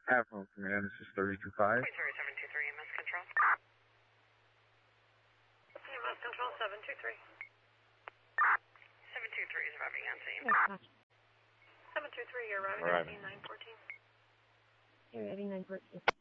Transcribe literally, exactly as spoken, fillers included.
Avalon Command, this is three two five. seven two three, E M S Control. E M S Control, seven two three. seven two three is arriving on scene. seven two three, you're arriving Arriving. on scene, nine fourteen. You're arriving nine fourteen.